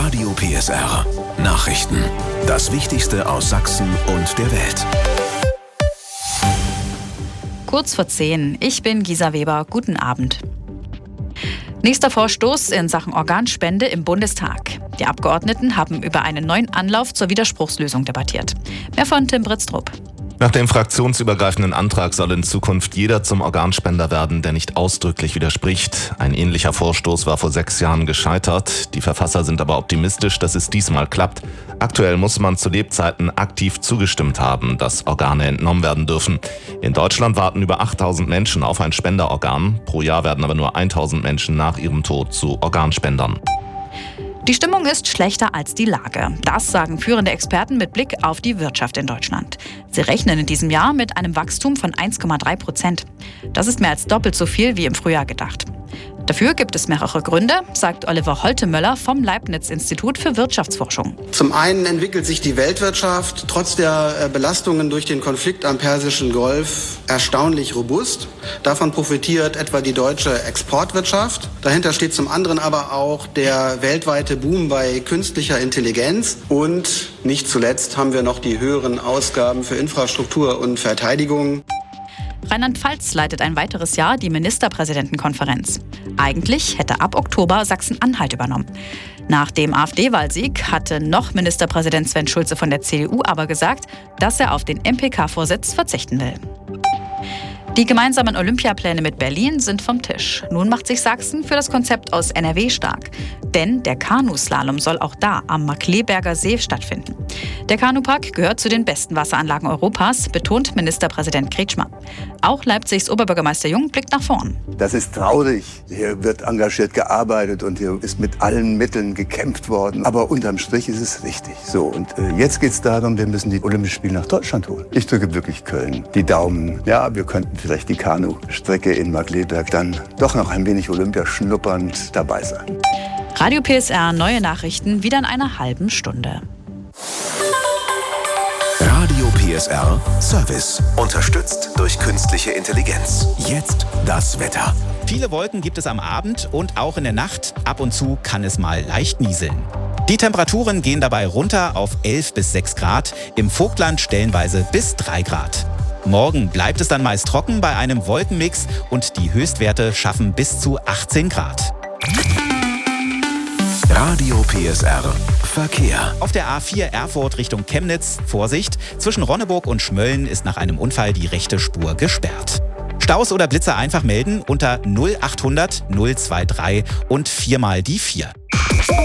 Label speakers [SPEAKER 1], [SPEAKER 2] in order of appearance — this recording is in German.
[SPEAKER 1] Radio PSR. Nachrichten. Das Wichtigste aus Sachsen und der Welt.
[SPEAKER 2] Kurz vor 10. Ich bin Gisa Weber. Guten Abend. Nächster Vorstoß in Sachen Organspende im Bundestag. Die Abgeordneten haben über einen neuen Anlauf zur Widerspruchslösung debattiert. Mehr von Tim Britztrup.
[SPEAKER 3] Nach dem fraktionsübergreifenden Antrag soll in Zukunft jeder zum Organspender werden, der nicht ausdrücklich widerspricht. Ein ähnlicher Vorstoß war vor 6 Jahren gescheitert. Die Verfasser sind aber optimistisch, dass es diesmal klappt. Aktuell muss man zu Lebzeiten aktiv zugestimmt haben, dass Organe entnommen werden dürfen. In Deutschland warten über 8000 Menschen auf ein Spenderorgan. Pro Jahr werden aber nur 1000 Menschen nach ihrem Tod zu Organspendern.
[SPEAKER 2] Die Stimmung ist schlechter als die Lage. Das sagen führende Experten mit Blick auf die Wirtschaft in Deutschland. Sie rechnen in diesem Jahr mit einem Wachstum von 1,3%. Das ist mehr als doppelt so viel wie im Frühjahr gedacht. Dafür gibt es mehrere Gründe, sagt Oliver Holtemöller vom Leibniz-Institut für Wirtschaftsforschung.
[SPEAKER 4] Zum einen entwickelt sich die Weltwirtschaft trotz der Belastungen durch den Konflikt am Persischen Golf erstaunlich robust. Davon profitiert etwa die deutsche Exportwirtschaft. Dahinter steht zum anderen aber auch der weltweite Boom bei künstlicher Intelligenz. Und nicht zuletzt haben wir noch die höheren Ausgaben für Infrastruktur und Verteidigung.
[SPEAKER 2] Rheinland-Pfalz leitet ein weiteres Jahr die Ministerpräsidentenkonferenz. Eigentlich hätte ab Oktober Sachsen-Anhalt übernommen. Nach dem AfD-Wahlsieg hatte noch Ministerpräsident Sven Schulze von der CDU aber gesagt, dass er auf den MPK-Vorsitz verzichten will. Die gemeinsamen Olympiapläne mit Berlin sind vom Tisch. Nun macht sich Sachsen für das Konzept aus NRW stark. Denn der Kanuslalom soll auch da am Markkleeberger See stattfinden. Der Kanupark gehört zu den besten Wasseranlagen Europas, betont Ministerpräsident Kretschmer. Auch Leipzigs Oberbürgermeister Jung blickt nach vorn.
[SPEAKER 5] Das ist traurig. Hier wird engagiert gearbeitet und hier ist mit allen Mitteln gekämpft worden. Aber unterm Strich ist es richtig. So, und jetzt geht es darum, wir müssen die Olympischen Spiele nach Deutschland holen. Ich drücke wirklich Köln die Daumen. Ja, wir könnten vielleicht die Kanustrecke in Markkleeberg dann doch noch ein wenig Olympia schnuppernd dabei sein.
[SPEAKER 2] Radio PSR, neue Nachrichten, wieder in einer halben Stunde.
[SPEAKER 1] Radio PSR Service. Unterstützt durch künstliche Intelligenz. Jetzt das Wetter.
[SPEAKER 6] Viele Wolken gibt es am Abend und auch in der Nacht. Ab und zu kann es mal leicht nieseln. Die Temperaturen gehen dabei runter auf 11 bis 6 Grad, im Vogtland stellenweise bis 3 Grad. Morgen bleibt es dann meist trocken bei einem Wolkenmix und die Höchstwerte schaffen bis zu 18 Grad.
[SPEAKER 1] Radio PSR Verkehr.
[SPEAKER 6] Auf der A4 Erfurt Richtung Chemnitz, Vorsicht, zwischen Ronneburg und Schmölln ist nach einem Unfall die rechte Spur gesperrt. Staus oder Blitze einfach melden unter 0800 023 und 4 mal die 4.